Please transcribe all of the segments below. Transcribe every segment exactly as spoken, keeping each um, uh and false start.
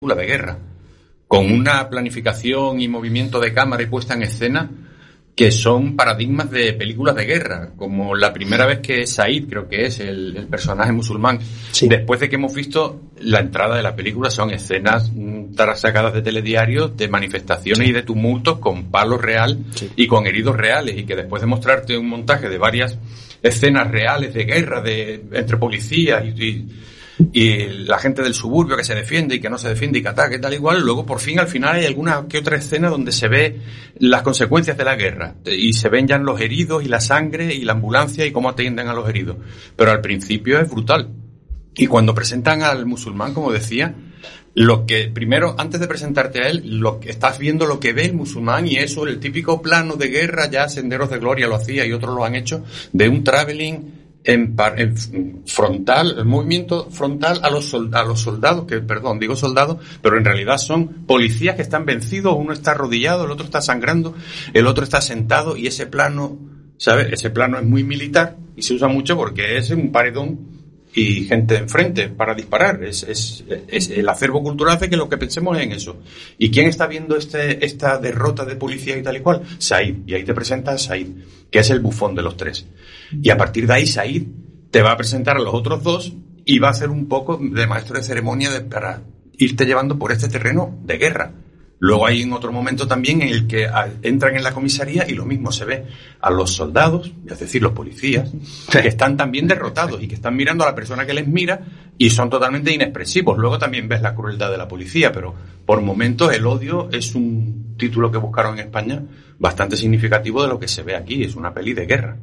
de guerra, con una planificación y movimiento de cámara y puesta en escena que son paradigmas de películas de guerra, como la primera vez que Said, creo que es el, el personaje musulmán, sí. Después de que hemos visto la entrada de la película, son escenas mm, sacadas de telediarios, de manifestaciones sí. y de tumultos con palo real sí. y con heridos reales, y que después de mostrarte un montaje de varias escenas reales de guerra de entre policías y, y y la gente del suburbio que se defiende y que no se defiende y que ataca y tal igual, luego por fin al final hay alguna que otra escena donde se ve las consecuencias de la guerra y se ven ya los heridos y la sangre y la ambulancia y cómo atienden a los heridos, pero al principio es brutal. Y cuando presentan al musulmán, como decía, lo que primero, antes de presentarte a él, lo que estás viendo lo que ve el musulmán, y eso, el típico plano de guerra, ya Senderos de Gloria lo hacía y otros lo han hecho, de un traveling En, par, en frontal, el movimiento frontal a los, sold, a los soldados, que perdón, digo soldados, pero en realidad son policías que están vencidos, uno está arrodillado, el otro está sangrando, el otro está sentado, y ese plano, ¿sabes? Ese plano es muy militar y se usa mucho porque es un paredón y gente enfrente para disparar. Es, es, es el acervo cultural hace que lo que pensemos es en eso. ¿Y quién está viendo este, esta derrota de policía y tal y cual? Said. Y ahí te presenta a Said, que es el bufón de los tres. Y a partir de ahí Said te va a presentar a los otros dos y va a hacer un poco de maestro de ceremonia de, para irte llevando por este terreno de guerra. Luego hay en otro momento también en el que entran en la comisaría y lo mismo se ve a los soldados, es decir, los policías, que están también derrotados y que están mirando a la persona que les mira y son totalmente inexpresivos. Luego también ves la crueldad de la policía, pero por momentos El odio es un título que buscaron en España bastante significativo de lo que se ve aquí. Es una peli de guerra.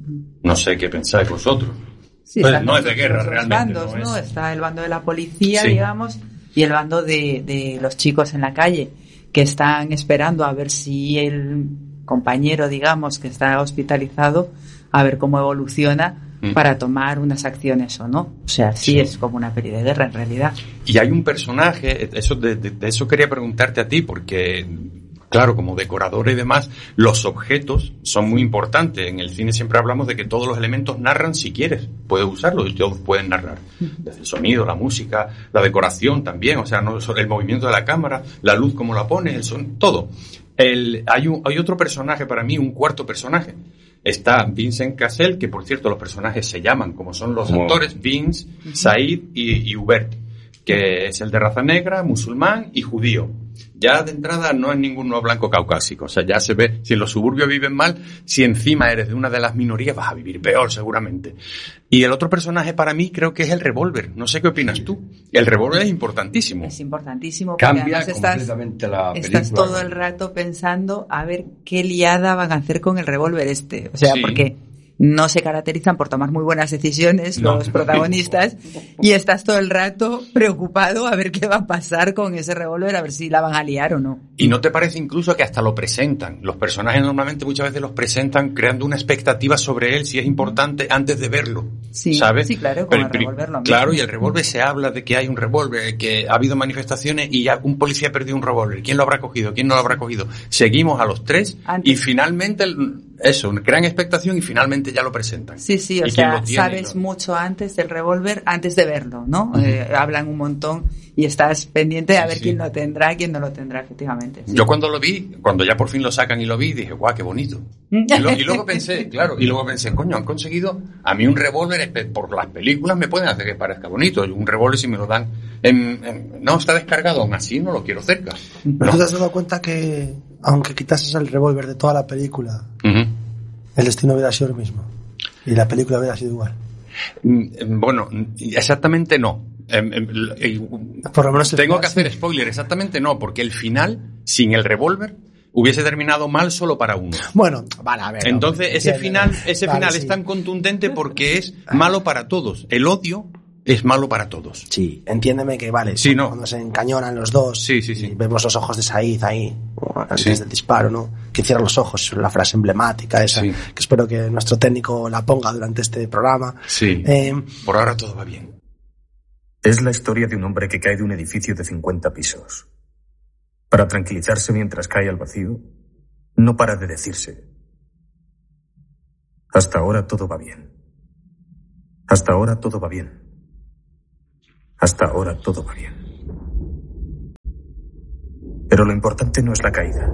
No sé qué pensáis vosotros. Sí, pues no es de guerra realmente. Bandos, no ¿no? es... Está el bando de la policía, sí. digamos, y el bando de, de los chicos en la calle, que están esperando a ver si el compañero, digamos, que está hospitalizado, a ver cómo evoluciona mm. para tomar unas acciones o no. O sea, sí, sí es como una peli de guerra en realidad. Y hay un personaje, eso de, de, de eso quería preguntarte a ti, porque claro, como decorador y demás, los objetos son muy importantes. En el cine siempre hablamos de que todos los elementos narran si quieres. Puedes usarlos y todos pueden narrar. Desde el sonido, la música, la decoración también, o sea, no el movimiento de la cámara, la luz como la pones, el son, todo. El, hay, un, hay otro personaje para mí, un cuarto personaje. Está Vincent Cassel, que por cierto los personajes se llaman, como son los oh. actores, Vince, Said y, y Hubert, que es el de raza negra, musulmán y judío. Ya de entrada no es ninguno blanco caucásico, o sea, ya se ve, si en los suburbios viven mal, si encima eres de una de las minorías vas a vivir peor seguramente. Y el otro personaje para mí creo que es el revólver, no sé qué opinas tú. El revólver es importantísimo. Es importantísimo porque cambia estás, completamente la película. Estás todo el rato pensando a ver qué liada van a hacer con el revólver este, o sea, sí. porque no se caracterizan por tomar muy buenas decisiones no. los protagonistas y estás todo el rato preocupado a ver qué va a pasar con ese revólver, a ver si la van a liar o no. ¿Y no te parece incluso que hasta lo presentan? Los personajes normalmente muchas veces los presentan creando una expectativa sobre él, si es importante, antes de verlo, sí, ¿sabes? Sí, claro, con Pero el revólver lo mismo. Claro, y el revólver se habla de que hay un revólver, que ha habido manifestaciones y ya un policía perdió un revólver. ¿Quién lo habrá cogido? ¿Quién no lo habrá cogido? Seguimos a los tres antes. Y finalmente... Eso, crean expectación y finalmente ya lo presentan. Sí, sí, o sea, sabes lo... mucho antes del revólver, antes de verlo, ¿no? Uh-huh. Eh, hablan un montón y estás pendiente de a ver sí, quién sí. lo tendrá, quién no lo tendrá, efectivamente. Sí. Yo cuando lo vi, cuando ya por fin lo sacan y lo vi, dije, guau, qué bonito. y, lo, y luego pensé, claro, y luego pensé, coño, han conseguido, a mí un revólver, por las películas me pueden hacer que parezca bonito. Un revólver si me lo dan, en, en, no está descargado, aún así no lo quiero cerca. Pero no. ¿Tú te has dado cuenta que, aunque quitases el revólver de toda la película, uh-huh. el destino hubiera sido el mismo? Y la película hubiera sido igual. Bueno, exactamente no. Por lo menos tengo que hacer spoiler, exactamente no, porque el final, sin el revólver, hubiese terminado mal solo para uno. Bueno, vale, a ver. Entonces, hombre, ese final, ese vale, final sí. es tan contundente porque es malo para todos. El odio es malo para todos. Sí, entiéndeme que vale, sí, no. cuando se encañonan los dos, sí, sí, sí. y vemos los ojos de Said ahí, antes sí. del disparo, ¿no? Que cierra los ojos, la frase emblemática esa, sí. que espero que nuestro técnico la ponga durante este programa. Sí, eh, por ahora todo va bien. Es la historia de un hombre que cae de un edificio de cincuenta pisos. Para tranquilizarse mientras cae al vacío, no para de decirse: hasta ahora todo va bien. Hasta ahora todo va bien. Hasta ahora todo va bien. Pero lo importante no es la caída.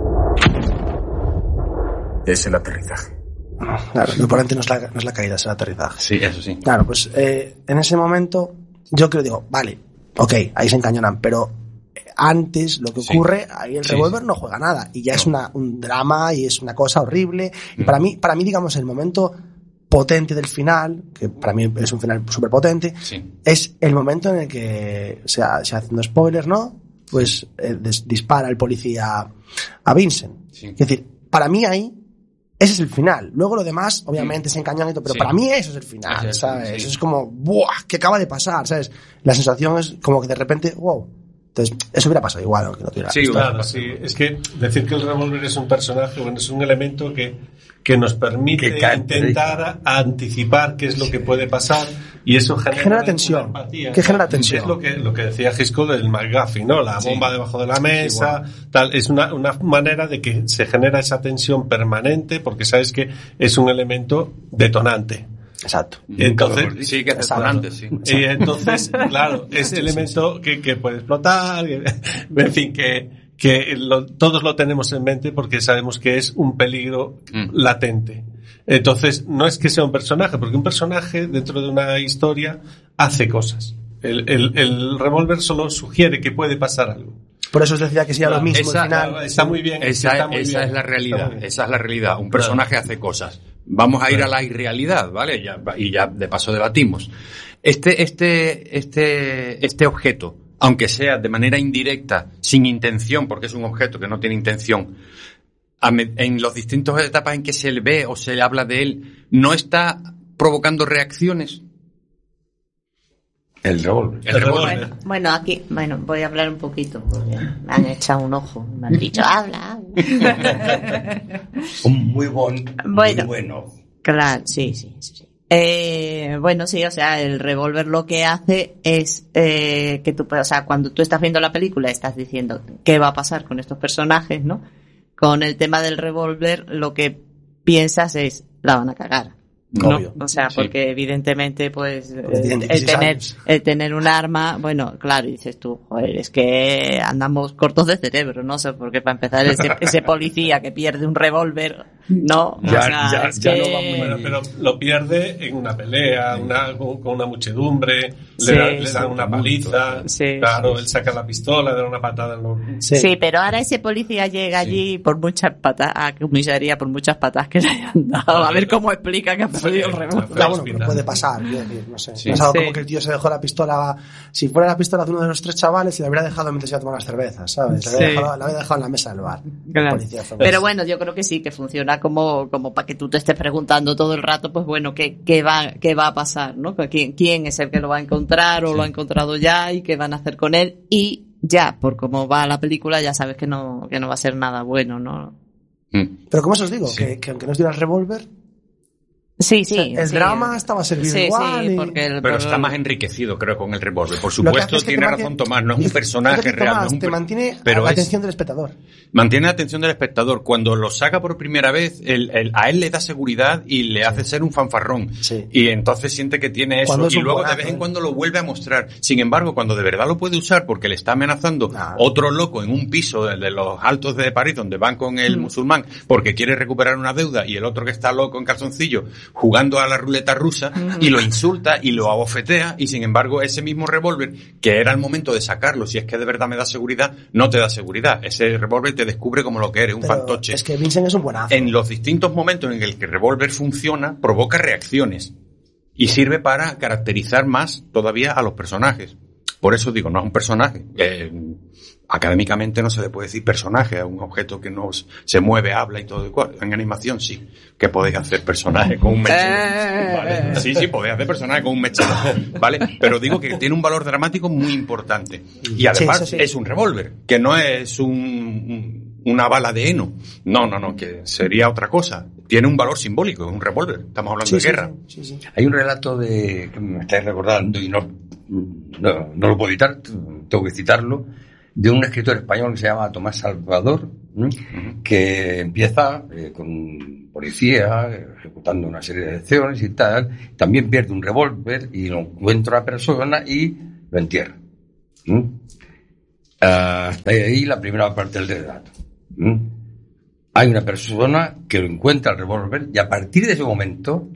Es el aterrizaje. Claro, lo importante no es la, no es la caída, es el aterrizaje. Sí, eso sí. Claro, pues eh, en ese momento yo creo, digo, vale, ok, ahí se encañonan, pero antes lo que ocurre, sí. ahí el revólver sí. no juega nada y ya no. es una, un drama y es una cosa horrible. Mm. Y para mí, para mí, digamos, el momento potente del final, que para mí es un final súper potente, sí. es el momento en el que, o sea, se haciendo spoilers, ¿no? Pues eh, des, dispara el policía a Vincent. Sí. Es decir, para mí ahí, ese es el final. Luego lo demás, obviamente, sí. se encañan y todo, pero sí. para mí eso es el final, es ¿sabes? Sí. Eso es como, ¡buah! ¿Qué acaba de pasar? ¿Sabes? La sensación es como que de repente, ¡wow! Entonces, eso hubiera pasado igual, aunque no tuviera. Sí, claro, sí. Es que decir que el revólver es un personaje, bueno, es un elemento que, que nos permite que intentar anticipar qué es lo que puede pasar y eso genera, genera tensión. Empatía, que genera tensión. Es lo que, lo que decía Gisco del McGuffin, ¿no? La bomba sí. debajo de la mesa, sí, tal. Es una, una manera de que se genera esa tensión permanente porque sabes que es un elemento detonante. Exacto. Entonces, sí, que es detonante, sí. Y entonces, claro, ese elemento que, que puede explotar, que, en fin, que, que lo, todos lo tenemos en mente porque sabemos que es un peligro mm. latente. Entonces, no es que sea un personaje, porque un personaje dentro de una historia hace cosas. El, el, el revólver solo sugiere que puede pasar algo. Por eso os decía que sea claro, lo mismo esa, al final. Está muy bien. Esa, está muy esa bien. es la realidad. Esa es la realidad. Un personaje claro. hace cosas. Vamos a ir claro. a la irrealidad, ¿vale? Ya, y ya de paso debatimos. Este, este, este, este objeto, aunque sea de manera indirecta, sin intención, porque es un objeto que no tiene intención, en las distintas etapas en que se le ve o se le habla de él, ¿no está provocando reacciones? El revólver. El revólver. Bueno, bueno, aquí, bueno, voy a hablar un poquito, porque me han echado un ojo, me han dicho, habla, habla. Un muy, bon, bueno, muy bueno. Claro, sí, sí, sí. Eh, bueno, sí, o sea, el revólver lo que hace es eh, que tú, o sea, cuando tú estás viendo la película estás diciendo qué va a pasar con estos personajes, ¿no? Con el tema del revólver lo que piensas es, la van a cagar. No, o sea, porque sí. evidentemente, pues, el, el tener, el tener un arma, bueno, claro, dices tú, joder, es que andamos cortos de cerebro, no sé, porque para empezar ese, ese policía que pierde un revólver, no, ya, o sea, ya, es ya que... no va muy bueno, pero lo pierde en una pelea, una, con, con una muchedumbre, sí, le, da, le sí, dan una paliza, sí, claro, sí, él saca la pistola, le da una patada en los... Sí. sí, pero ahora ese policía llega sí. allí por muchas patas, a comisaría por muchas patas que le hayan dado, a ver cómo explica que ha perdido el revólver. Ya, bueno, pero puede pasar, decir, no sé. Sí. No es algo sí. como que el tío se dejó la pistola, si fuera la pistola de uno de los tres chavales, y la hubiera dejado mientras iba a tomar las cervezas, ¿sabes? La había, sí. dejado, la había dejado en la mesa del bar. Claro. Pero bueno, yo creo que sí, que funciona como, como para que tú te estés preguntando todo el rato, pues bueno, ¿qué, qué va, qué va a pasar, ¿no? ¿Quién, quién es el que lo va a encontrar o sí. lo ha encontrado ya y qué van a hacer con él? Y ya, por cómo va la película, ya sabes que no, que no va a ser nada bueno, ¿no? Pero como os digo, sí. que, que aunque no os diera el revólver, Sí, sí. O sea, el sí. drama estaba a servir sí, igual. Sí, y... porque el, pero está más enriquecido, creo, con el revólver. Por supuesto, es que tiene razón Tomás, no es un personaje real. Tomás, no es un te per... mantiene pero la es... atención del espectador. Mantiene la atención del espectador. Cuando lo saca por primera vez, el, el, a él le da seguridad y le hace ser un fanfarrón. Sí. Y entonces siente que tiene eso. Y luego bonazo, de vez en cuando lo vuelve a mostrar. Sin embargo, cuando de verdad lo puede usar porque le está amenazando nah. otro loco en un piso de, de los altos de París donde van con el mm. musulmán porque quiere recuperar una deuda y el otro que está loco en calzoncillo jugando a la ruleta rusa y lo insulta y lo abofetea y sin embargo ese mismo revólver que era el momento de sacarlo si es que de verdad me da seguridad, no te da seguridad. Ese revólver te descubre como lo que eres, un Pero fantoche. Es que Vincent es un buenazo. En los distintos momentos en el que el revólver funciona, provoca reacciones y sirve para caracterizar más todavía a los personajes. Por eso digo, no es un personaje. Eh, académicamente no se le puede decir personaje a un objeto que no se mueve, habla y todo igual. En animación sí, que podéis hacer personaje con un mechero. ¿Vale? Sí, sí, podéis hacer personaje con un mechero, ¿vale? Pero digo que tiene un valor dramático muy importante. Y además sí, sí, sí. es un revólver, que no es un, una bala de heno. No, no, no, que sería otra cosa. Tiene un valor simbólico, es un revólver. Estamos hablando sí, de sí, guerra. Sí, sí, sí. Hay un relato de que me estáis recordando y no, no, no lo puedo evitar, tengo que citarlo, de un escritor español que se llama Tomás Salvador, ¿eh? uh-huh. que empieza eh, con un policía ejecutando una serie de acciones y tal, también pierde un revólver y lo encuentra a la persona y lo entierra. ¿eh? Hasta ahí la primera parte del relato. ¿Mm? Hay una persona que lo encuentra el revólver y a partir de ese momento,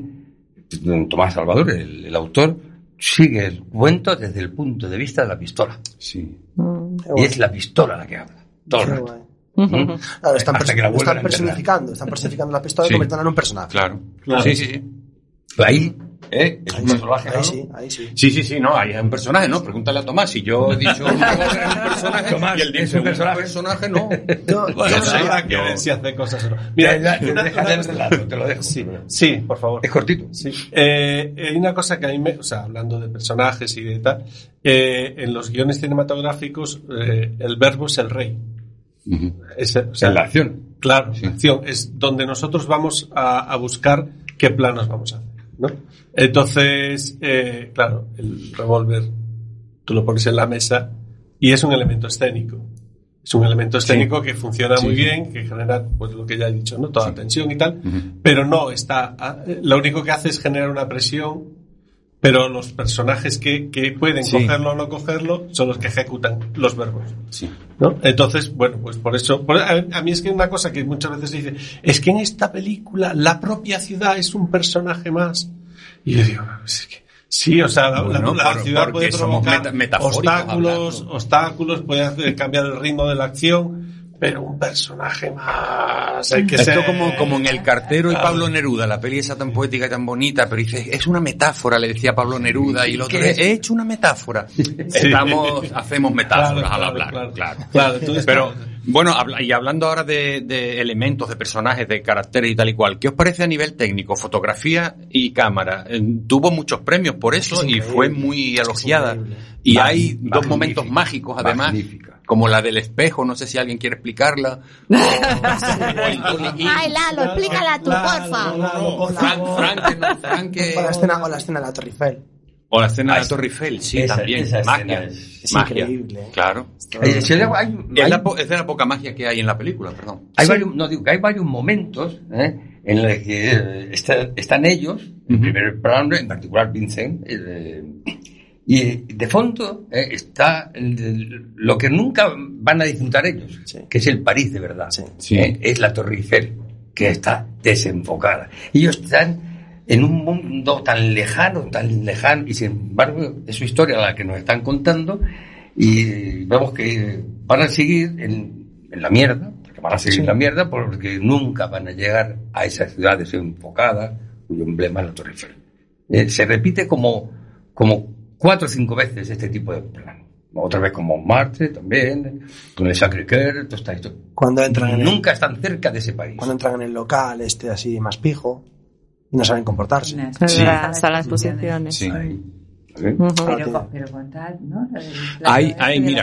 ¿eh? Tomás Salvador, el, el autor, sigue el cuento desde el punto de vista de la pistola. Sí. Mm. Y es la pistola la que habla. Todo el rato. ¿Mm? Claro, están, pers- que la están personificando, están personificando la pistola sí. y convirtiéndola en un personaje. Claro, claro. Sí, sí, sí. Ahí, ¿eh? Es ahí, un personaje, ahí ¿no? sí, ahí sí. Sí, sí, sí, no, ahí es un personaje, ¿no? Pregúntale a Tomás, si yo he dicho un personaje, Tomás, y él dice un personaje, personaje no. Yo, bueno, yo habrá que ver si hace cosas o no. Mira, ya, ya, déjate el relato, te lo dejo. Sí, sí, por favor. Es cortito. Sí. Eh, hay una cosa que a mí me, o sea, hablando de personajes y de tal, eh, en los guiones cinematográficos, eh, el verbo es el rey. Uh-huh. Es, o sea, en la acción. Claro, sí. la acción es donde nosotros vamos a, a buscar qué planos vamos a hacer, ¿no? Entonces, eh, claro, el revólver tú lo pones en la mesa y es un elemento escénico. Es un elemento escénico sí. que funciona sí. muy bien, que genera, pues lo que ya he dicho, ¿no? Toda sí. tensión y tal, uh-huh. pero no está, lo único que hace es generar una presión. Pero los personajes que, que pueden sí. cogerlo o no cogerlo son los que ejecutan los verbos. Sí. ¿No? Entonces, bueno, pues por eso... Por, a, a mí es que una cosa que muchas veces dice, es que en esta película la propia ciudad es un personaje más. Y yo digo, es que... Sí, o sea, la, bueno, la, la por, ciudad puede provocar meta, obstáculos, hablando. obstáculos, puede hacer cambiar el ritmo de la acción... Pero un personaje más. Hay que Esto ser... como, como en El cartero y Pablo Neruda, la peli esa tan poética y tan bonita, pero dice, es una metáfora, le decía Pablo Neruda, y el otro, he hecho una metáfora. Sí. Estamos, hacemos metáforas claro, al hablar, claro. claro. claro tú pero, bueno, y hablando ahora de, de elementos, de personajes, de caracteres y tal y cual, ¿qué os parece a nivel técnico? Fotografía y cámara. Tuvo muchos premios por eso y fue muy elogiada. Y Mag- hay magnífica, dos momentos mágicos, además. Magnífica. Como la del espejo, no sé si alguien quiere explicarla. Ay, Lalo, explícala tú, porfa. Frank, Frank, no, Frank, o la escena, o la escena de la Torre Eiffel. O la escena de la Torre Eiffel, sí, esa, también. Esa magia. Es, es magia. increíble. Claro. Eh, si hay, hay, es, la, es de la poca magia que hay en la película, perdón. Hay sí. varios, no digo que hay varios momentos ¿eh? en los que eh, está, están ellos, en uh-huh. primer plano, en particular Vincent, eh, y de fondo eh, está el, el, lo que nunca van a disfrutar ellos, sí. que es el París de verdad. Sí. Sí. Eh, es la Torre Eiffel, que está desenfocada. Ellos están en un mundo tan lejano, tan lejano, y sin embargo es su historia la que nos están contando, y vemos que van a seguir en, en la mierda, porque van a seguir sí. en la mierda, porque nunca van a llegar a esa ciudad desenfocada, cuyo emblema es la Torre Eiffel. Eh, se repite como, como cuatro o cinco veces este tipo de plan. Otra vez con Montmartre también, con el Sacré-Cœur, todo está esto. Cuando entran en Nunca el, están cerca de ese país. Cuando entran en el local este así más pijo y no saben comportarse. Sí. Hasta las posiciones. Sí. Ahí. Uh-huh. Pero, pero contad, ¿no? Ay, ay, mira,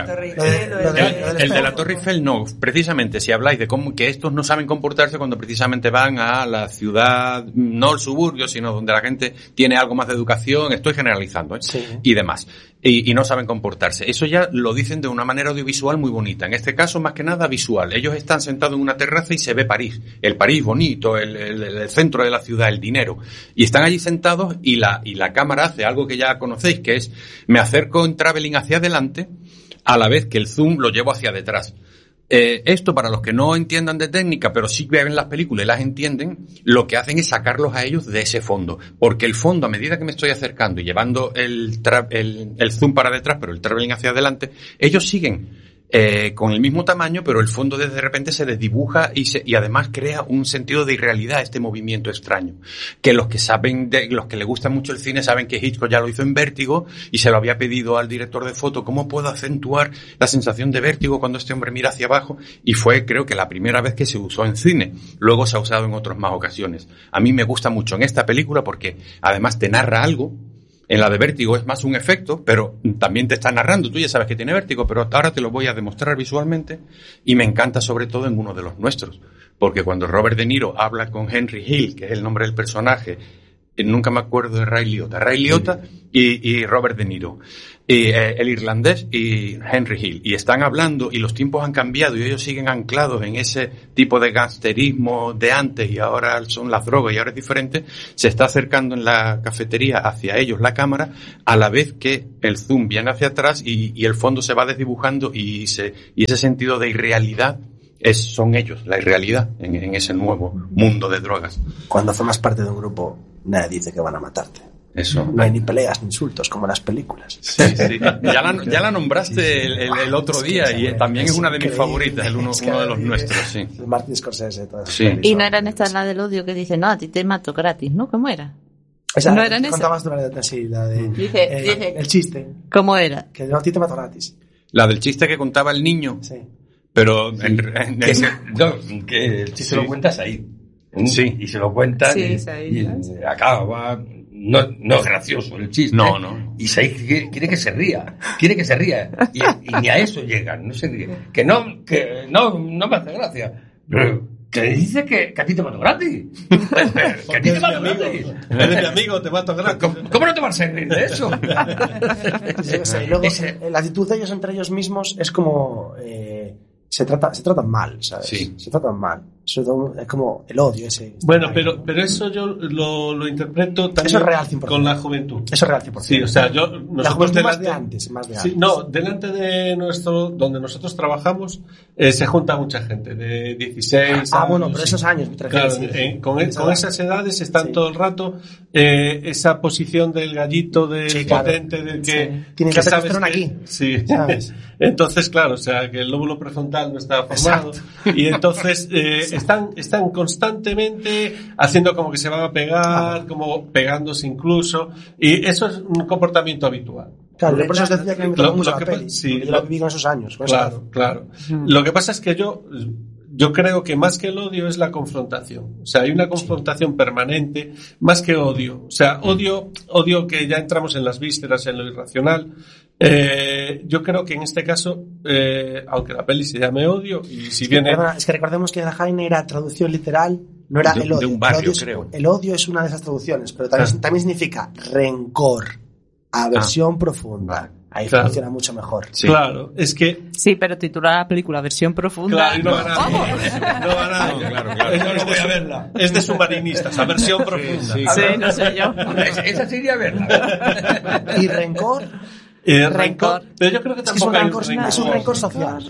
el de la Torre Eiffel no, precisamente si habláis de cómo que estos no saben comportarse cuando precisamente van a la ciudad, no el suburbio, sino donde la gente tiene algo más de educación, estoy generalizando, ¿eh? Sí. Y demás, y, y no saben comportarse. Eso ya lo dicen de una manera audiovisual muy bonita, en este caso más que nada visual. Ellos están sentados en una terraza y se ve París, el París bonito, el, el, el centro de la ciudad, el dinero, y están allí sentados y la, y la cámara hace algo que ya conocéis, que es, me acerco en traveling hacia adelante, a la vez que el zoom lo llevo hacia detrás. Eh, esto, para los que no entiendan de técnica, pero sí ven las películas y las entienden, lo que hacen es sacarlos a ellos de ese fondo. Porque el fondo, a medida que me estoy acercando y llevando el, tra- el, el zoom para detrás, pero el traveling hacia adelante, ellos siguen Eh, con el mismo tamaño, pero el fondo de, de repente se desdibuja y, se, y además crea un sentido de irrealidad, este movimiento extraño. Que los que saben, de, los que le gusta mucho el cine saben que Hitchcock ya lo hizo en Vértigo y se lo había pedido al director de foto, ¿cómo puedo acentuar la sensación de vértigo cuando este hombre mira hacia abajo? Y fue, creo que la primera vez que se usó en cine. Luego se ha usado en otras más ocasiones. A mí me gusta mucho en esta película porque además te narra algo. En la de Vértigo es más un efecto, pero también te está narrando. Tú ya sabes que tiene vértigo, pero ahora te lo voy a demostrar visualmente. Y me encanta sobre todo en uno de los nuestros. Porque cuando Robert De Niro habla con Henry Hill, que es el nombre del personaje, nunca me acuerdo de Ray Liotta, Ray Liotta y, y Robert De Niro, y, eh, el irlandés y Henry Hill, y están hablando y los tiempos han cambiado y ellos siguen anclados en ese tipo de gangsterismo de antes y ahora son las drogas y ahora es diferente. Se está acercando en la cafetería hacia ellos la cámara a la vez que el zoom viene hacia atrás y, y el fondo se va desdibujando y, se, y ese sentido de irrealidad es, son ellos, la irrealidad en, en ese nuevo mundo de drogas. Cuando formas parte de un grupo, nadie dice que van a matarte. Eso. No hay ni peleas ni insultos como en las películas. Sí, sí. Ya la, ya la nombraste el, el, el otro día y también es una de mis favoritas, el uno, uno de los nuestros, sí. El Martin Scorsese, todas sí. Y no eran estas las del odio que dice, no, a ti te mato gratis, ¿no? ¿Cómo era? O sea, ¿no eran esas? Contabas tú la de sí, la de dice, eh, dice, el chiste. ¿Cómo era? Que no, a ti te mato gratis. La del chiste que contaba el niño. Sí. Pero en, en, que, se, no, que el chiste sí. lo cuentas ahí. Sí. Y se lo cuentan sí, y, Said, y acaba. No, no es gracioso el chiste. No, no. Y Said quiere, quiere que se ría. Quiere que se ría. Y, y ni a eso llegan. No se ríe. Que no, que no, no me hace gracia. Pero que dice que, que a ti te mato gratis. Que a ti te mato gratis. Eres mi amigo, te mato gratis. ¿Cómo, ¿Cómo no te vas a reír de eso? Sí, sí. Y luego, Ese... la actitud de ellos entre ellos mismos es como... Eh, se trata se tratan mal, ¿sabes? Sí. Se tratan mal. Es como el odio ese. Bueno, pero pero eso yo lo, lo interpreto también eso es real cien por ciento. Con la juventud. Eso es real cien por ciento. Sí, o sea, yo la juventud más de antes, más de antes. Sí, no, delante de nuestro donde nosotros trabajamos eh, se junta mucha gente de dieciséis Ah, años, bueno, pero sí. esos años, claro, sí. eh, con, esa con esas edades están sí. todo el rato eh, esa posición del gallito del sí, claro. potente del que sí. Tienes que sabes que, aquí. Sí. ¿Sabes? Entonces, claro, o sea, que el lóbulo prefrontal no está formado. Exacto. Y entonces eh, sí. están, están constantemente haciendo como que se van a pegar, como pegándose incluso. Y eso es un comportamiento habitual. Claro, por eso os decía que me tocó mucho la peli. Sí, yo la viví con esos años. Con claro, claro. Mm. Lo que pasa es que yo... Yo creo que más que el odio es la confrontación. O sea, hay una confrontación sí. permanente, más que odio. O sea, odio, odio que ya entramos en las vísceras, en lo irracional. Eh, yo creo que en este caso, eh, aunque la peli se llame Odio, y si viene... Perdona, es que recordemos que la Jaime era traducción literal, no era de, el odio. De un barrio, el odio es, creo. El odio es una de esas traducciones, pero también, ah. también significa rencor, aversión ah. profunda. Ahí claro. funciona mucho mejor. Sí. Claro, es que... Sí, pero titular la película Versión Profunda... Claro, y no va nadie. No va nadie. No, claro, claro. Es, no, no voy a verla. Es de submarinistas, la Versión Profunda. Sí, sí, sí no sé yo. Esa sería verla. ¿Y rencor? Eh, rencor. Pero yo creo que tampoco es, hay rencor, rencor. Es un rencor social.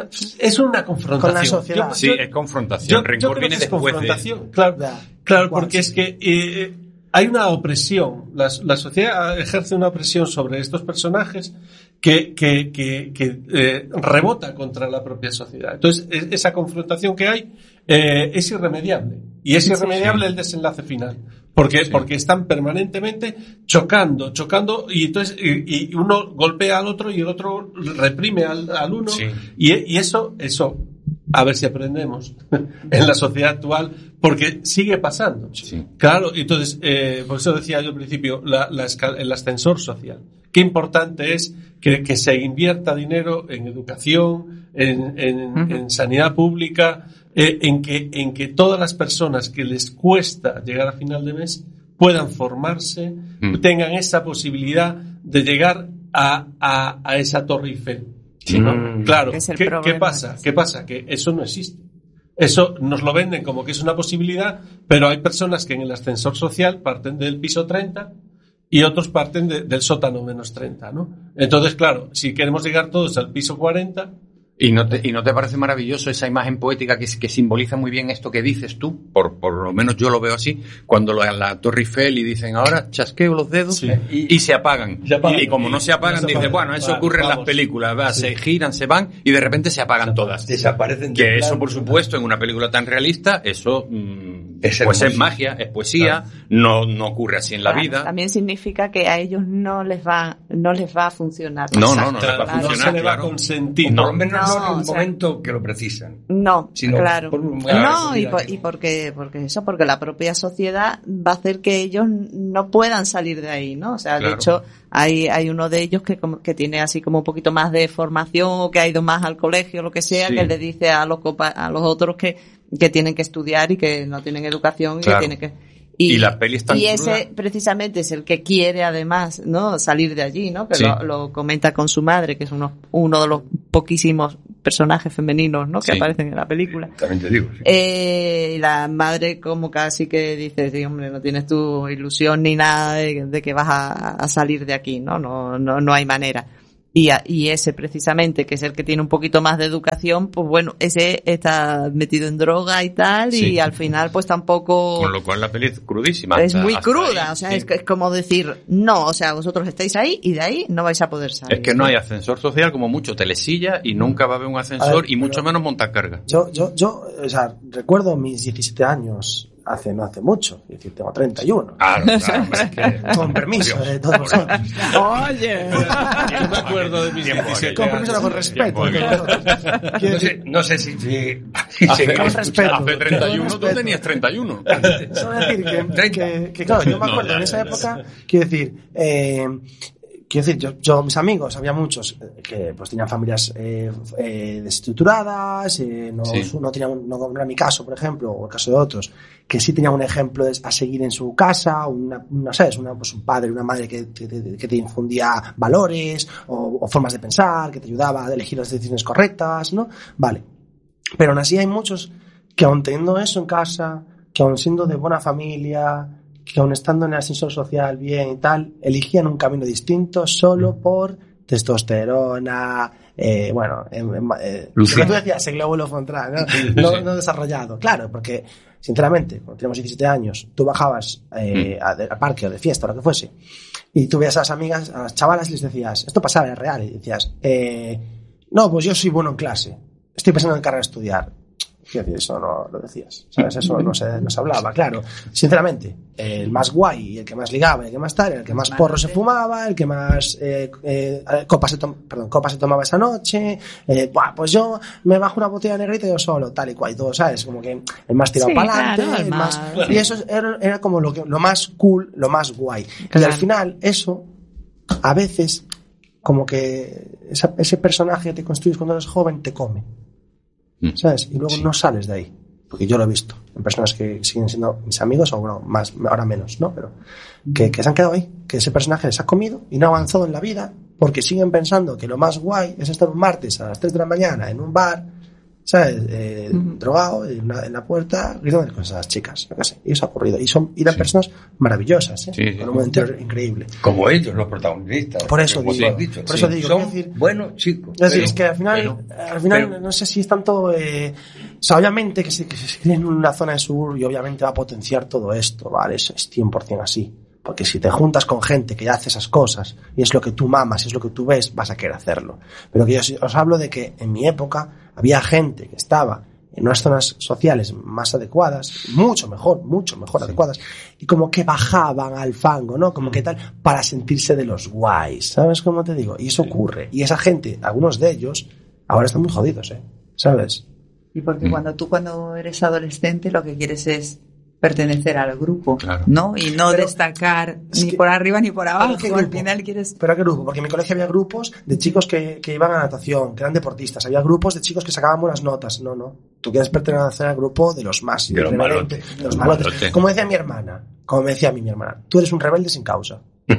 Es una confrontación. Con la sociedad. Yo, sí, yo, es confrontación. Yo, rencor yo viene es después confrontación. de... Claro, ya, claro igual, porque sí. es que... Eh, hay una opresión, la, la sociedad ejerce una opresión sobre estos personajes que, que, que, que eh, rebota contra la propia sociedad. Entonces, esa confrontación que hay eh, es irremediable. Y es irremediable sí. el desenlace final. Porque, sí. porque están permanentemente chocando, chocando, y entonces y, y uno golpea al otro y el otro reprime al, al uno. Sí. Y, y eso, eso, a ver si aprendemos en la sociedad actual, porque sigue pasando. Sí. Claro, entonces, eh, por eso decía yo al principio, la, la escal- el ascensor social. Qué importante es que, que se invierta dinero en educación, en, en, uh-huh. en sanidad pública, eh, en que, en que todas las personas que les cuesta llegar a final de mes puedan formarse, uh-huh. tengan esa posibilidad de llegar a, a, a esa Torre Eiffel. Sí. ¿No? Claro, ¿qué, ¿qué pasa? ¿Qué pasa? Que eso no existe. Eso nos lo venden como que es una posibilidad, pero hay personas que en el ascensor social parten del piso treinta y otros parten de, del sótano menos treinta, ¿no? Entonces, claro, si queremos llegar todos al piso cuarenta... ¿Y no te, y no te parece maravilloso esa imagen poética que, que simboliza muy bien esto que dices tú? Por, por lo menos yo lo veo así. Cuando lo, la Torre Eiffel y dicen ahora chasqueo los dedos sí. y, y se apagan. Se apagan. Y, y como no se apagan, no se dice, bueno, eso vale, ocurre vamos. en las películas. ¿verdad? Sí. Se giran, se van y de repente se apagan se todas. Desaparecen. Que eso, por supuesto, en una película tan realista, eso mmm, es pues es magia, es poesía, claro. no, no ocurre así en la claro, vida. También significa que a ellos no les va, no les va a funcionar. No, no, no les va a funcionar. No se les va a claro. consentir. No, por lo menos no, no en un o sea, momento que lo precisan. No, sino claro. Por, claro no, y, por, y porque, porque eso, porque la propia sociedad va a hacer que ellos no puedan salir de ahí, ¿no? O sea, claro. de hecho, hay, hay uno de ellos que, como, que tiene así como un poquito más de formación o que ha ido más al colegio, lo que sea, sí. que le dice a los, copa, a los otros que, que tienen que estudiar y que no tienen educación y claro. que tienen que... Y, y la peli está Y ese cruda. Precisamente es el que quiere además, ¿no? Salir de allí, ¿no? Que sí. lo, lo comenta con su madre, que es uno, uno de los poquísimos personajes femeninos, ¿no? Que sí. aparecen en la película. También te digo, sí. Eh, la madre como casi que dice, sí, hombre, no tienes tu ilusión ni nada de, de que vas a, a salir de aquí, ¿no? No, no, no hay manera. Y, a, y ese precisamente, que es el que tiene un poquito más de educación, pues bueno, ese está metido en droga y tal, sí. y al final pues tampoco... Con lo cual la peli es crudísima. Es muy cruda, ahí, o sea, sí. es, es como decir, no, o sea, vosotros estáis ahí y de ahí no vais a poder salir. Es que no hay ascensor social, como mucho telesilla, y nunca va a haber un ascensor, ver, y mucho menos montacarga. Yo, yo, yo, o sea, recuerdo mis diecisiete años... Hace, no hace mucho, es decir, tengo treinta y uno. Claro, claro, es que... Con permiso de todos vosotros. Oye, yo me acuerdo de mis diecisiete. Con permiso, con respeto. No sé, no sé si... si, si hace, con respeto. Hace treinta y uno, tú tenías treinta y uno. Solo decir que, que, que, claro, yo me acuerdo no, ya, en esa ya, época, ya. quiero decir, eh, Quiero decir, yo, yo, mis amigos, había muchos que pues tenían familias eh, eh, desestructuradas, eh, no, sí. no tenían, no, no era mi caso, por ejemplo, o el caso de otros, que sí tenían un ejemplo a seguir en su casa, una, una ¿sabes? Una, pues un padre, una madre que, que, que te infundía valores o, o formas de pensar, que te ayudaba a elegir las decisiones correctas, ¿no? Vale. Pero aún así hay muchos que aun teniendo eso en casa, que aun siendo de buena familia, que aun estando en el ascensor social bien y tal, eligían un camino distinto solo por testosterona, eh, bueno, eh, eh, lo que tú decías, el glóbulo frontal, ¿no? No, no desarrollado. Claro, porque, sinceramente, cuando teníamos diecisiete años, tú bajabas eh, a, de, al parque o de fiesta o lo que fuese, y tú veías a las amigas, a las chavalas y les decías, esto pasaba, era real, y decías, eh, no, pues yo soy bueno en clase, estoy pensando en carrera a estudiar. Quiero decir, eso no lo decías, ¿sabes? Eso no se, no se hablaba, claro. Sinceramente, el más guay, el que más ligaba, el que más tal, el que más porro se fumaba, el que más eh, eh, copas, se tom- perdón, copas se tomaba esa noche, eh, buah, pues yo me bajo una botella negrita yo solo, tal y cual, y todo, ¿sabes? Como que el más tirado sí, para adelante, claro, el más... más... Y eso era, era como lo, que, lo más cool, lo más guay. Claro. Y al final, eso, a veces, como que esa, ese personaje que te construyes cuando eres joven te come. ¿Sabes? Y luego sí. no sales de ahí. Porque yo lo he visto en personas que siguen siendo mis amigos, o bueno, más, ahora menos, ¿no? Pero que, que se han quedado ahí, que ese personaje les ha comido y no ha avanzado en la vida porque siguen pensando que lo más guay es estar un martes a las tres de la mañana en un bar, ¿sabes? Eh, uh-huh. Drogado, en, una, en la puerta, gritando cosas a las chicas, no sé. Y eso ha ocurrido. Y son, y eran sí. personas maravillosas, ¿eh? Sí, sí. Con un interior increíble. Como ellos, los protagonistas. Por eso digo, dicho, por eso sí. digo, son decir, buenos chicos. Es decir, es que al final, pero, al final, pero, no sé si es tanto, eh, o sea, obviamente que se, que se cree en una zona de suburbio, obviamente va a potenciar todo esto, ¿vale? Eso es cien por ciento así. Porque si te juntas con gente que ya hace esas cosas, y es lo que tú mamas, y es lo que tú ves, vas a querer hacerlo. Pero que yo os hablo de que en mi época había gente que estaba en unas zonas sociales más adecuadas, mucho mejor, mucho mejor sí. adecuadas, y como que bajaban al fango, ¿no? Como que tal, para sentirse de los guays, ¿sabes cómo te digo? Y eso sí. ocurre. Y esa gente, algunos de ellos, ahora están muy jodidos, ¿eh? ¿Sabes? Y porque mm. cuando tú cuando eres adolescente lo que quieres es pertenecer al grupo, claro. ¿no? Y no pero, destacar ni que, por arriba ni por abajo. Al final quieres... ¿Pero a qué grupo? Porque en mi colegio había grupos de chicos que, que iban a natación, que eran deportistas. Había grupos de chicos que sacaban buenas notas. No, no. Tú quieres pertenecer al grupo de los más... De los malotes. De los malotes. Como decía mi hermana, como me decía a mí mi hermana, tú eres un rebelde sin causa.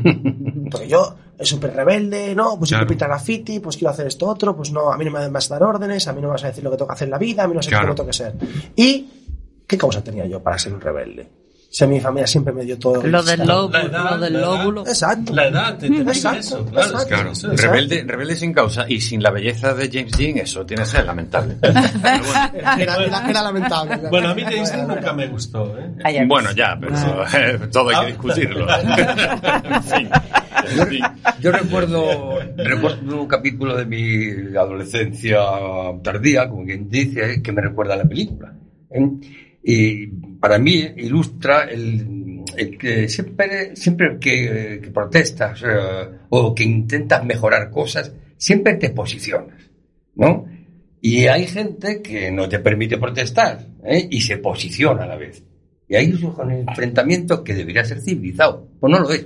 Porque yo, es súper rebelde, ¿no? Pues claro. yo quiero pintar graffiti, pues quiero hacer esto otro, pues no, a mí no me vas a dar órdenes, a mí no me vas a decir lo que tengo que hacer en la vida, a mí no sé claro. qué tengo que ser. Y... ¿qué causa tenía yo para ser un rebelde? Si a mi familia siempre me dio todo... Lo del lóbulo. Lo del lóbulo. Exacto. La edad, te exacto, eso, claro. Exacto, claro. Eso, rebelde, rebelde sin causa y sin la belleza de James Dean, eso tiene que ser lamentable. Bueno. Era, era, era lamentable. Era. Bueno, a mí James Dean nunca me gustó, ¿eh? Ay, bueno, ya, pero eh, todo hay que discutirlo. En fin. Yo, yo recuerdo, recuerdo un capítulo de mi adolescencia tardía, como quien dice, que me recuerda a la película. ¿eh? Y para mí ilustra el, el que siempre, siempre que, que protestas eh, o que intentas mejorar cosas, siempre te posicionas, ¿no? Y hay gente que no te permite protestar, ¿eh? Y se posiciona a la vez. Y ahí es un enfrentamiento que debería ser civilizado. Pues no lo es.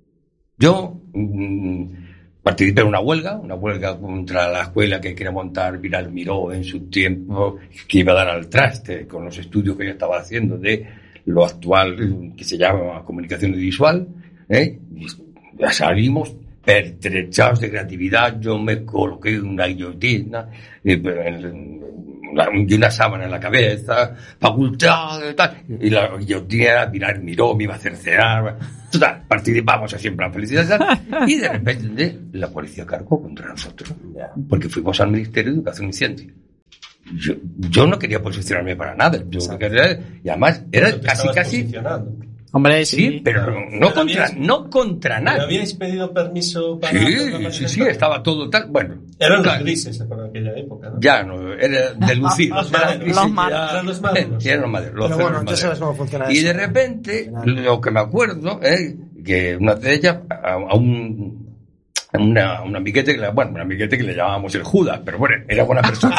Yo mmm, participé en una huelga, una huelga contra la escuela que quería montar Vidal Miró en su tiempo, que iba a dar al traste con los estudios que yo estaba haciendo de lo actual que se llama comunicación visual, ¿eh? Y ya salimos pertrechados de creatividad. Yo me coloqué una guillotina y una, una sábana en la cabeza, facultad y tal, y la guillotina mirar, miró, me iba a cercenar. Total, participamos así en plan felicidad y de repente la policía cargó contra nosotros porque fuimos al Ministerio de Educación y Ciencia. Yo, yo no quería posicionarme para nada. Yo no quería, y además era casi casi. Hombre, sí, sí, pero no, no contra, no contra nadie. ¿No habíais pedido permiso para sí, sí, sí, estaba todo tal. Bueno, eran claro, los grises en aquella época, ¿no? Ya no, era delucidos. Ah, eran los malos. Eran los malos. Eran los maderos. Los Pero bueno, los ya sabes cómo funciona y eso. Y de repente, lo que me acuerdo es que una de ellas, a, a un. Una, un amiguete que le, bueno, un amiguete que le llamábamos el Judas, pero bueno, era buena persona.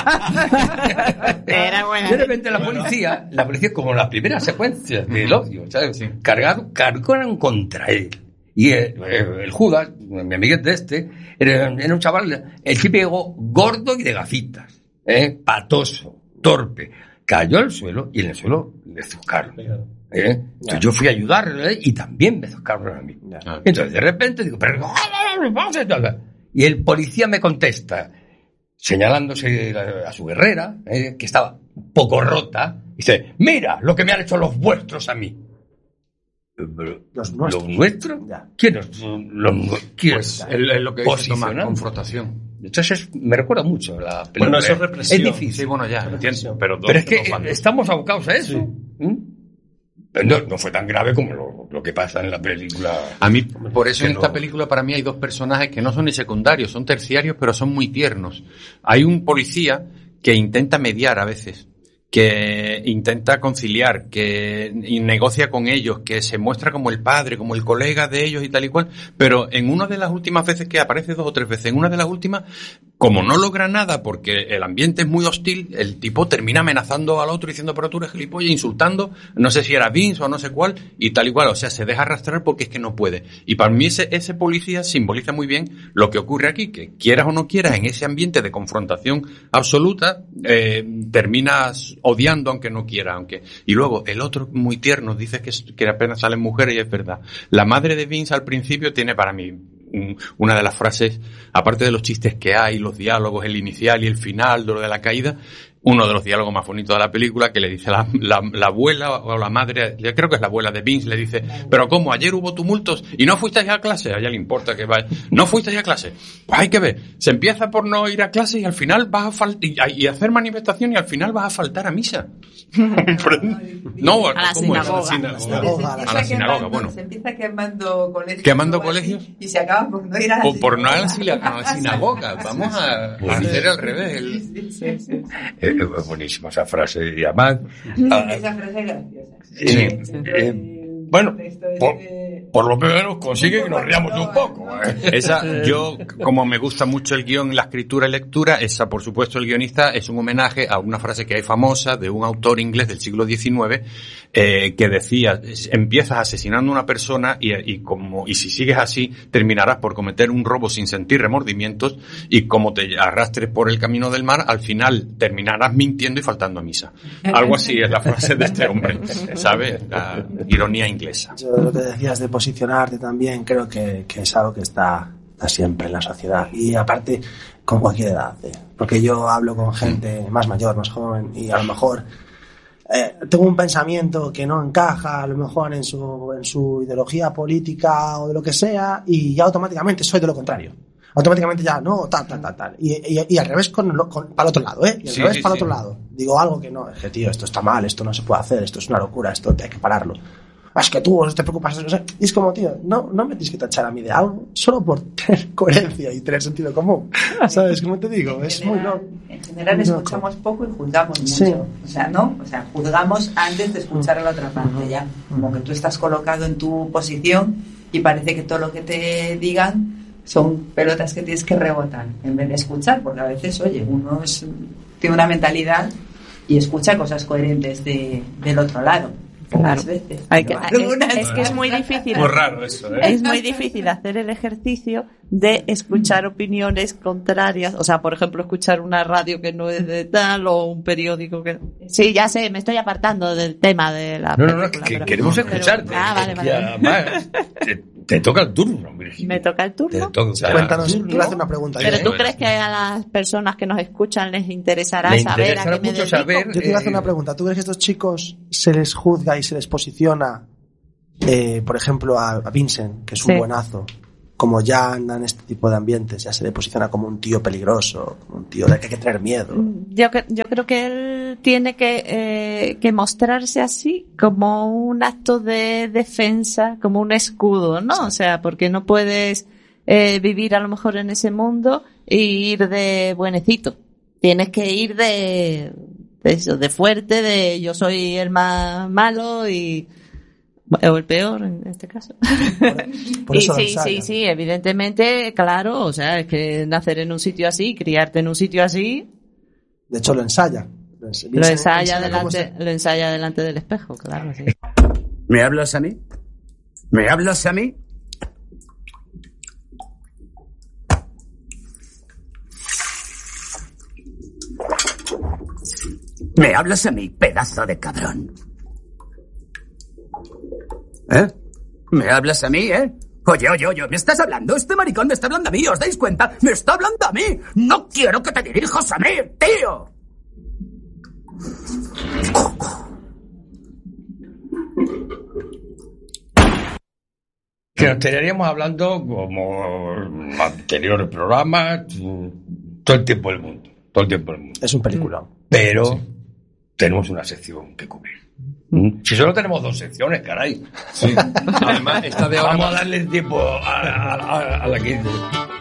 Era buena. De repente la policía, la policía como en las primeras secuencias del odio, ¿sabes? Sí. Cargado, cargaron contra él. Y el, el Judas, mi amiguete este, era, era un chaval, el típico gordo y de gafitas, ¿eh? Patoso, torpe. Cayó al suelo y en el suelo le zuzcaron. ¿Eh? Entonces yo fui a ayudarle y también me zuzcaron a mí. Ya. Entonces de repente digo, pero vamos a... Y el policía me contesta, señalándose a su guerrera, eh, que estaba un poco rota, y dice, mira lo que me han hecho los vuestros a mí. Los nuestros. ¿Los nuestros? ¿Quiénes? Los, ¿quién? Pues es lo que dice Tomás, confrontación. Entonces me recuerda mucho la película. Bueno, eso es represión. Es difícil. Sí, bueno, ya, entiendo. Pero, pero es que estamos abocados a eso. Sí. ¿Mm? No, no fue tan grave como lo, lo que pasa en la película. A mí, por eso en esta no... película para mí hay dos personajes que no son ni secundarios, son terciarios, pero son muy tiernos. Hay un policía que intenta mediar a veces, que intenta conciliar, que negocia con ellos, que se muestra como el padre, como el colega de ellos y tal y cual, pero en una de las últimas veces que aparece, dos o tres veces, en una de las últimas, como no logra nada porque el ambiente es muy hostil, el tipo termina amenazando al otro diciendo, pero tú eres gilipollas, insultando, no sé si era Vince o no sé cuál, y tal y cual, o sea, se deja arrastrar porque es que no puede. Y para mí ese, ese policía simboliza muy bien lo que ocurre aquí, que quieras o no quieras, en ese ambiente de confrontación absoluta, eh, terminas odiando aunque no quiera, aunque... Y luego, el otro muy tierno, dice que, que apenas salen mujeres y es verdad. La madre de Vince al principio tiene para mí una de las frases, aparte de los chistes que hay, los diálogos, el inicial y el final, de lo de la caída, uno de los diálogos más bonitos de la película, que le dice la, la, la abuela o la madre, yo creo que es la abuela de Vince, le dice, pero ¿cómo? Ayer hubo tumultos y no fuisteis a clase. A ella le importa que vaya. ¿No fuisteis a clase? Pues hay que ver. Se empieza por no ir a clase y al final vas a faltar, y, y hacer manifestación y al final vas a faltar a misa. No, a la ¿cómo sinagoga. Es? A la sinagoga. A la sinagoga, bueno. Se empieza quemando colegios. ¿Quemando colegios? Y se acaba por no ir a la o por no ir a la sinagoga. Vamos a, a hacer al revés. El... Sí, sí, sí. Eh, es buenísima esa frase. Y además... Ah, esa frase es graciosa. Sí. sí. Eh, bueno, por, por lo menos consigue que nos riamos un poco. ¿eh? Esa, yo, como me gusta mucho el guión, la escritura y lectura, esa, por supuesto, el guionista es un homenaje a una frase que hay famosa de un autor inglés del siglo diecinueve, eh, que decía, empiezas asesinando a una persona y, y como, y si sigues así, terminarás por cometer un robo sin sentir remordimientos y como te arrastres por el camino del mar, al final terminarás mintiendo y faltando a misa. Algo así es la frase de este hombre, ¿sabes? La ironía inglesa. Yo lo que decías de posicionarte también creo que, que es algo que está, está siempre en la sociedad y aparte con cualquier edad, ¿eh? Porque yo hablo con gente más mayor, más joven y a lo mejor eh, tengo un pensamiento que no encaja a lo mejor en su, en su ideología política o de lo que sea y ya automáticamente soy de lo contrario. Automáticamente ya, no, tal, tal, tal, tal. Y, y, y al revés con, con, para el otro lado, ¿eh? Y al sí, revés sí, para el sí. otro lado. Digo algo que no, es que tío, esto está mal, esto no se puede hacer, esto es una locura, esto hay que pararlo. Es que tú no te preocupas. O sea, y es como, tío, no, no me tienes que tachar a mí de algo solo por tener coherencia y tener sentido común. ¿Sabes cómo te digo? En es general, muy loco. En general muy escuchamos loco. poco y juzgamos mucho. Sí. O sea, ¿no? O sea, juzgamos antes de escuchar a la otra parte ya. Como que tú estás colocado en tu posición y parece que todo lo que te digan son pelotas que tienes que rebotar en vez de escuchar, porque a veces, oye, uno es, tiene una mentalidad y escucha cosas coherentes de, del otro lado. Claro. Hay que, es, es que es muy difícil. Muy raro eso, ¿eh? Es muy difícil hacer el ejercicio de escuchar opiniones contrarias. O sea, por ejemplo, escuchar una radio que no es de tal o un periódico que... Sí, ya sé, me estoy apartando del tema de la No, película, no, no, que pero... queremos escucharte. Pero... Ah, vale, vale. Además, te, te toca el turno, Virginia. ¿Me toca el turno? Te toca, o sea, Cuéntanos, turno. te voy a hacer una pregunta. Pero ¿eh? ¿tú crees que a las personas que nos escuchan les interesará Le saber interesará a qué me mucho dedico? saber. Yo te iba a hacer eh, una pregunta. ¿Tú crees que a estos chicos se les juzga y se les posiciona, eh, por ejemplo, a, a Vincent, que es un Sí. buenazo, como ya anda en este tipo de ambientes, ya se le posiciona como un tío peligroso, como un tío del que hay que tener miedo? Yo, cre- yo creo que él tiene que, eh, que mostrarse así como un acto de defensa, como un escudo, ¿no? O sea, porque no puedes eh, vivir a lo mejor en ese mundo e ir de buenecito. Tienes que ir de, de eso, de fuerte, de yo soy el más malo y o el peor en este caso. Por, por Y eso lo sí, ensaya. sí, sí, evidentemente, claro, o sea, es que nacer en un sitio así, criarte en un sitio así, De hecho, lo ensaya. Lo, ens- lo Vincent ensaya enseña cómo delante, se- lo ensaya delante del espejo, claro, sí. ¿Me hablas a mí? ¿Me hablas a mí? ¿Me hablas a mí, pedazo de cabrón? ¿Eh? ¿Me hablas a mí, eh? Oye, oye, oye, ¿me estás hablando? Este maricón me está hablando a mí, ¿os dais cuenta? ¡Me está hablando a mí! ¡No quiero que te dirijas a mí, tío! Que nos estaríamos hablando como anteriores programas, todo el tiempo del mundo. Todo el tiempo del mundo. Es un peliculón. Pero sí. Tenemos una sección que cubrir. ¿Mm? Si solo tenemos dos secciones, caray. Sí. Además, esta de ahora... Vamos a darle tiempo a, a, a, a la que...